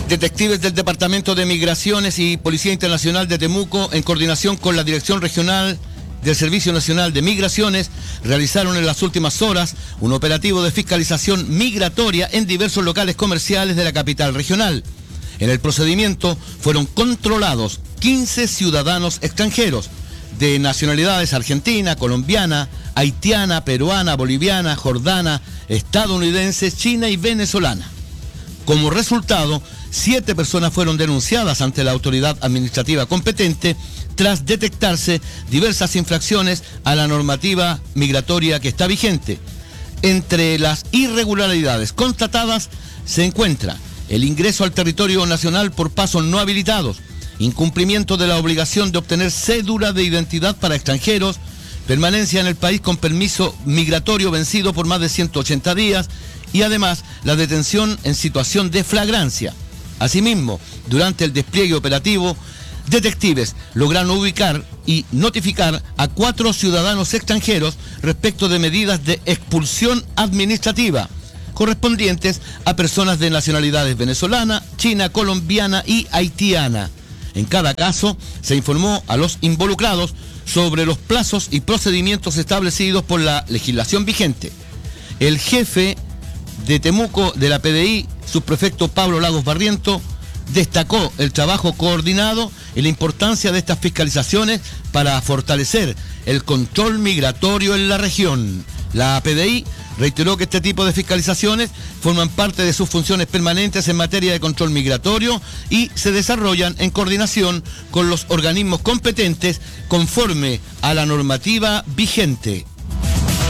Detectives del Departamento de Migraciones y Policía Internacional de Temuco, en coordinación con la Dirección Regional del Servicio Nacional de Migraciones, realizaron en las últimas horas un operativo de fiscalización migratoria en diversos locales comerciales de la capital regional. En el procedimiento fueron controlados 15 ciudadanos extranjeros de nacionalidades argentina, colombiana, haitiana, peruana, boliviana, jordana, estadounidense, china y venezolana. Como resultado, 7 personas fueron denunciadas ante la autoridad administrativa competente tras detectarse diversas infracciones a la normativa migratoria que está vigente. Entre las irregularidades constatadas se encuentra el ingreso al territorio nacional por pasos no habilitados, incumplimiento de la obligación de obtener cédula de identidad para extranjeros, permanencia en el país con permiso migratorio vencido por más de 180 días y además la detención en situación de flagrancia. Asimismo, durante el despliegue operativo, detectives lograron ubicar y notificar a 4 ciudadanos extranjeros respecto de medidas de expulsión administrativa correspondientes a personas de nacionalidades venezolana, china, colombiana y haitiana. En cada caso, se informó a los involucrados sobre los plazos y procedimientos establecidos por la legislación vigente. El jefe de Temuco de la PDI, subprefecto Pablo Lagos Barriento, destacó el trabajo coordinado y la importancia de estas fiscalizaciones para fortalecer el control migratorio en la región. La PDI reiteró que este tipo de fiscalizaciones forman parte de sus funciones permanentes en materia de control migratorio y se desarrollan en coordinación con los organismos competentes conforme a la normativa vigente.